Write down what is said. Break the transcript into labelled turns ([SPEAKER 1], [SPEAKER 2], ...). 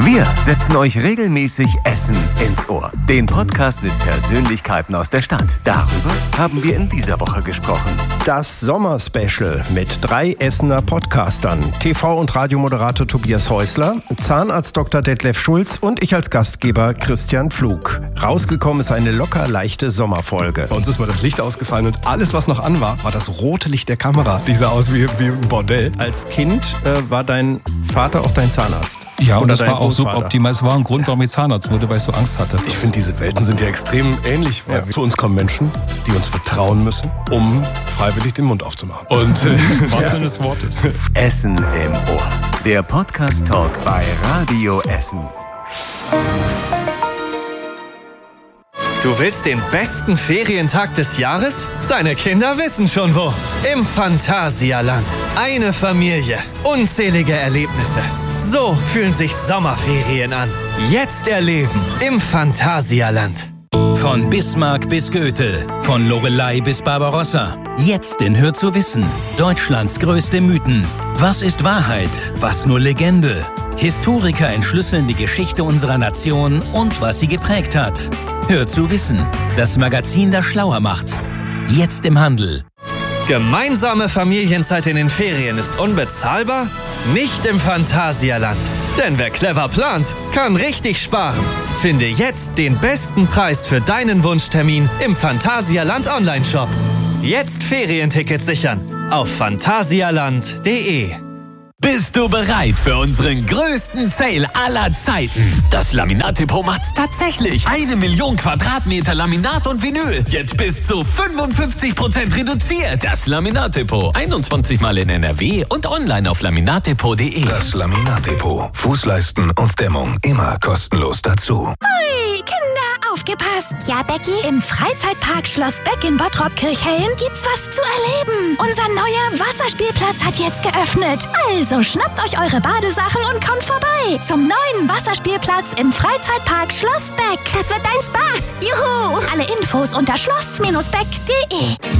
[SPEAKER 1] Wir setzen euch regelmäßig Essen ins Ohr. Den Podcast mit Persönlichkeiten aus der Stadt. Darüber haben wir in dieser Woche gesprochen.
[SPEAKER 2] Das Sommerspecial mit 3 Essener Podcastern. TV- und Radiomoderator Tobias Häusler, Zahnarzt Dr. Detlef Schulz und ich als Gastgeber Christian Pflug. Rausgekommen ist eine locker leichte Sommerfolge.
[SPEAKER 3] Bei uns ist mal das Licht ausgefallen und alles, was noch an war, war das rote Licht der Kamera. Die sah aus wie ein Bordell.
[SPEAKER 2] Als Kind war dein Vater auch dein Zahnarzt?
[SPEAKER 4] Ja, und
[SPEAKER 2] Oder
[SPEAKER 4] das war auch
[SPEAKER 2] Großvater?
[SPEAKER 4] suboptimal. Es war ein Grund, warum ich Zahnarzt wurde, weil ich so Angst hatte.
[SPEAKER 3] Ich finde, diese Welten sind ja extrem ähnlich. Weil zu uns kommen Menschen, die uns vertrauen müssen, um freiwillig den Mund aufzumachen. Und
[SPEAKER 4] Was denn das Wort ist.
[SPEAKER 1] Essen im Ohr. Der Podcast-Talk bei Radio Essen.
[SPEAKER 5] Du willst den besten Ferientag des Jahres? Deine Kinder wissen schon wo. Im Phantasialand. Eine Familie. Unzählige Erlebnisse. So fühlen sich Sommerferien an. Jetzt erleben im Phantasialand.
[SPEAKER 6] Von Bismarck bis Goethe, von Loreley bis Barbarossa. Jetzt in Hör zu wissen. Deutschlands größte Mythen. Was ist Wahrheit? Was nur Legende? Historiker entschlüsseln die Geschichte unserer Nation und was sie geprägt hat. Hör zu wissen. Das Magazin, das schlauer macht. Jetzt im Handel.
[SPEAKER 5] Gemeinsame Familienzeit in den Ferien ist unbezahlbar? Nicht im Phantasialand. Denn wer clever plant, kann richtig sparen. Finde jetzt den besten Preis für deinen Wunschtermin im Phantasialand Online-Shop. Jetzt Ferientickets sichern auf phantasialand.de.
[SPEAKER 7] Bist du bereit für unseren größten Sale aller Zeiten? Das Laminat-Depot macht's tatsächlich. 1 Million Quadratmeter Laminat und Vinyl. Jetzt bis zu 55% reduziert. Das Laminat-Depot. 21 Mal in NRW und online auf laminatdepot.de.
[SPEAKER 8] Das Laminat-Depot. Fußleisten und Dämmung immer kostenlos dazu.
[SPEAKER 9] Hui, Kinder, aufgepasst! Ja, Becky, im Freizeitpark Schloss Beck in Bottrop-Kirchhellen gibt's was zu erleben. Unser neuer Wasserspielplatz hat jetzt geöffnet. Also schnappt euch eure Badesachen und kommt vorbei zum neuen Wasserspielplatz im Freizeitpark Schloss Beck.
[SPEAKER 10] Das wird dein Spaß. Juhu!
[SPEAKER 9] Alle Infos unter schloss-beck.de.